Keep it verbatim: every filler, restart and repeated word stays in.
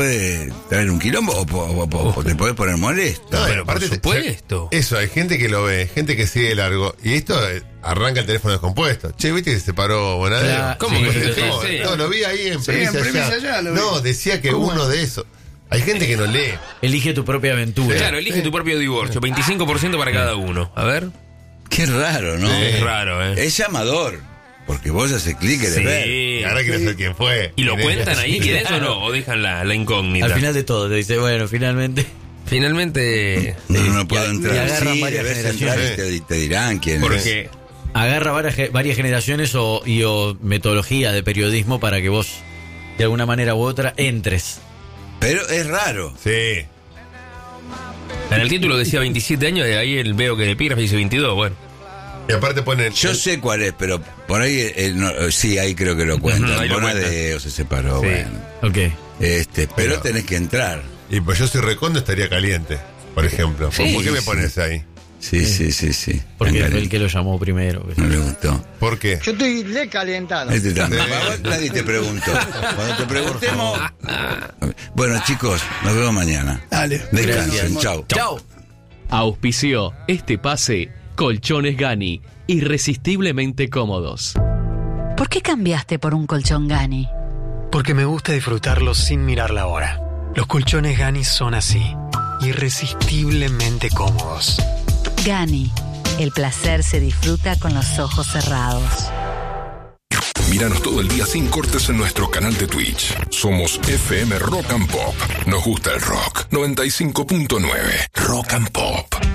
puede traer un quilombo o, o, o, o te podés poner molesto. No, pero aparte, por supuesto. Eso, hay gente que lo ve, gente que sigue largo. Y esto eh, arranca el teléfono descompuesto. Che, ¿viste que se paró Bonadeo? Claro, ¿Cómo sí, que sí, se- No, sí, sí. no, lo vi ahí en Sí, Premisa en Premisa Ya. Ya lo vi. No, decía que ¿Cómo? uno de esos. Hay gente que no lee. Elige tu propia aventura. Claro, elige tu propio divorcio. veinticinco por ciento para cada uno. A ver. Qué raro, ¿no? Es raro, ¿eh? Es llamador, porque vos haces clic de ver. Y Sí. ahora quiero saber quién fue. ¿Y lo ¿Quién es? cuentan ahí? ¿Quién es o no? ¿O dejan la, la incógnita? Al final de todo, te dice, bueno, finalmente. Finalmente. No, no puedo Y- y entrar. agarran Sí, varias debes entrar y generaciones. te, te dirán quién es. Porque. Agarra varias, ge- varias generaciones o, y o metodología de periodismo para que vos, de alguna manera u otra, entres. Pero es raro. Sí. En el título decía veintisiete años, y ahí el veo que de epígrafe dice veintidós, bueno. Y aparte ponen. Yo sé cuál es, pero por ahí, eh, no, eh, sí, ahí creo que lo cuentan. Ujú, ahí lo Bonadeo se separó, Sí. bueno. Ok. Este, pero, Pero- tenés que entrar. Y pues yo soy recondo, estaría caliente, por ejemplo. ¿Por, Sí, ¿por qué me sí. pones ahí? Sí, sí, sí, sí. Porque Tan fue el caliente. que lo llamó primero. No le gustó. ¿Por qué? Yo estoy recalentado. Este también. Sí. A vos nadie te preguntó. Cuando te preguntemos. Bueno, chicos, nos vemos mañana. Dale. Descansen. Chau. Chao. Auspició este pase Colchones Gani, irresistiblemente cómodos. ¿Por qué cambiaste por un colchón Gani? Porque me gusta disfrutarlos sin mirar la hora. Los colchones Gani son así, irresistiblemente cómodos. Gani, el placer se disfruta con los ojos cerrados. Míranos todo el día sin cortes en nuestro canal de Twitch. Somos F M Rock and Pop. Nos gusta el rock. noventa y cinco punto nueve Rock and Pop.